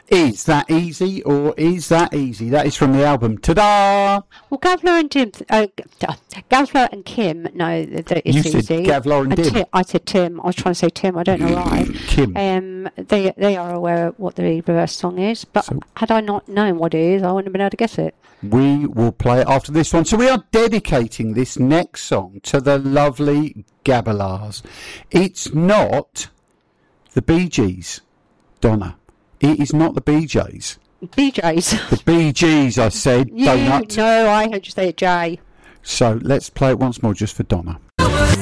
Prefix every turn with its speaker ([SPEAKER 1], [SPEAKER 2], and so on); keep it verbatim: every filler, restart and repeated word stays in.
[SPEAKER 1] Is that easy or is that easy? That is from the album. Ta-da!
[SPEAKER 2] Well, Gavlar and Tim, uh, Gavlar and Kim know that it's
[SPEAKER 1] you
[SPEAKER 2] easy.
[SPEAKER 1] You said Gavlar and, and Tim.
[SPEAKER 2] Ti- I said Tim. I was trying to say Tim. I don't know why.
[SPEAKER 1] Kim.
[SPEAKER 2] Um, they they are aware of what the reverse song is, but so, had I not known what it is, I wouldn't have been able to guess it.
[SPEAKER 1] We will play it after this one. So we are dedicating this next song to the lovely Gabalars. It's not the Bee Gees, Donna. It is not the B Js.
[SPEAKER 2] B Js.
[SPEAKER 1] The B Gs, I said.
[SPEAKER 2] You,
[SPEAKER 1] Donut.
[SPEAKER 2] No, I heard you say J.
[SPEAKER 1] So let's play it once more just for Donna.